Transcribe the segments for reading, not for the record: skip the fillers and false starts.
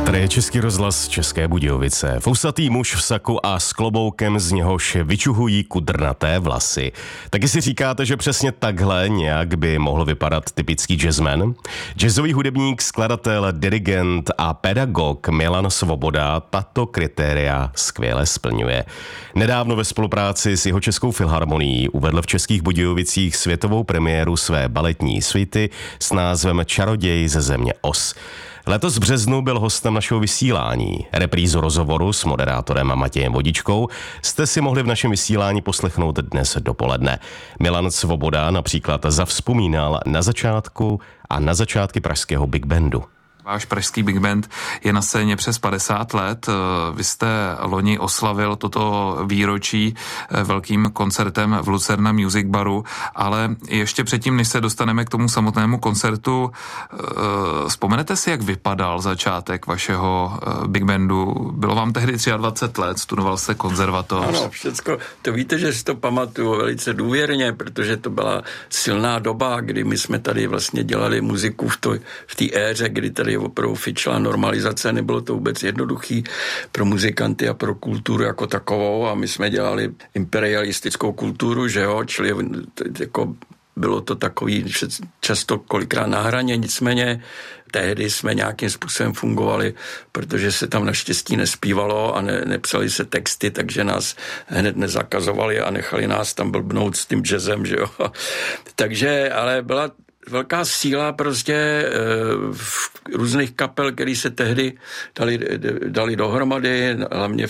Tady je Český rozhlas České Budějovice. Fousatý muž v saku a s kloboukem, z něhož vyčuhují kudrnaté vlasy. Taky si říkáte, že přesně takhle nějak by mohl vypadat typický jazzman? Jazzový hudebník, skladatel, dirigent a pedagog Milan Svoboda tato kritéria skvěle splňuje. Nedávno ve spolupráci s Jihočeskou filharmonií uvedl v Českých Budějovicích světovou premiéru své baletní suity s názvem Čaroděj ze země Oz. Letos v březnu byl hostem našeho vysílání. Reprízu rozhovoru s moderátorem Matějem Vodičkou jste si mohli v našem vysílání poslechnout dnes dopoledne. Milan Svoboda například zavzpomínal na začátky pražského Big Bandu. Váš pražský Big Band je na scéně přes 50 let. Vy jste loni oslavil toto výročí velkým koncertem v Lucerna Music Baru, ale ještě předtím, než se dostaneme k tomu samotnému koncertu, vzpomenete si, jak vypadal začátek vašeho Big Bandu? Bylo vám tehdy 23 let, studoval jste konzervatoř. Ano, všecko. To víte, že si to pamatuju velice důvěrně, protože to byla silná doba, kdy my jsme tady vlastně dělali muziku v té éře, kdy tady opravdu fičla normalizace, nebylo to vůbec jednoduchý pro muzikanty a pro kulturu jako takovou a my jsme dělali imperialistickou kulturu, že jo, čili jako bylo to takový často kolikrát na hraně, nicméně tehdy jsme nějakým způsobem fungovali, protože se tam naštěstí nespívalo a nepsali se texty, takže nás hned nezakazovali a nechali nás tam blbnout s tím jazzem, že jo. Takže, ale byla velká síla prostě v různých kapel, které se tehdy dali dohromady, hlavně v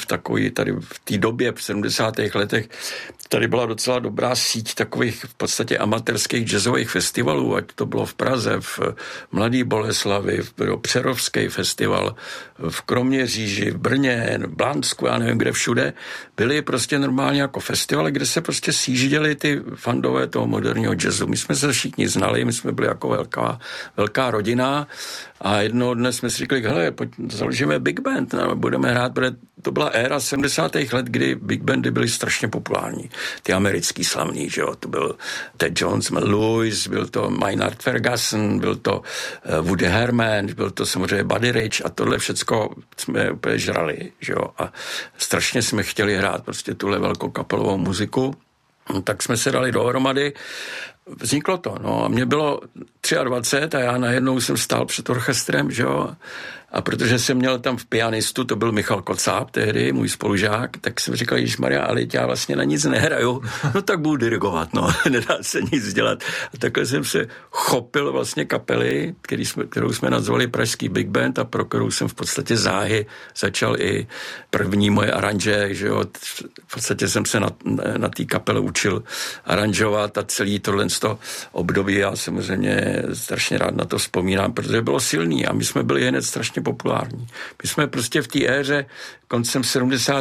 té době, v 70. letech, tady byla docela dobrá síť takových v podstatě amatérských jazzových festivalů, ať to bylo v Praze, v Mladý Boleslavi, v Přerovský festival, v Kroměříži, v Brně, v Blansku, já nevím kde všude, byly prostě normálně jako festivaly, kde se prostě sjížděli ty fandové toho moderního jazzu. My jsme se všichni znali, my jsme byli jako velká rodina a jednoho dne jsme si říkali, hele, pojď, založíme Big Band, budeme hrát, protože to byla éra 70. let, kdy Big Bandy byly strašně populární. Ty americký slavný, že jo, to byl Ted Jones, Mel Lewis, byl to Maynard Ferguson, byl to Woody Herman, byl to samozřejmě Buddy Rich a tohle všecko jsme úplně žrali, že jo, a strašně jsme chtěli hrát prostě tuhle velkokapelovou muziku, tak jsme se dali dohromady. Vzniklo to, no a mě bylo 23 a já najednou jsem stál před orchestrem, že jo, a protože jsem měl tam v pianistu, to byl Michal Kocáb tehdy, můj spolužák, tak jsem říkal, Ježišmarja, ale já vlastně na nic nehraju, no tak budu dirigovat, no, nedá se nic dělat. A takhle jsem se chopil vlastně kapely, kterou jsme nazvali Pražský Big Band a pro kterou jsem v podstatě záhy začal i první moje aranže, že jo, v podstatě jsem se na té kapele učil aranžovat a celý tohle období, já samozřejmě strašně rád na to vzpomínám, protože bylo silný a my jsme byli hned strašně populární. My jsme prostě v té éře koncem 70.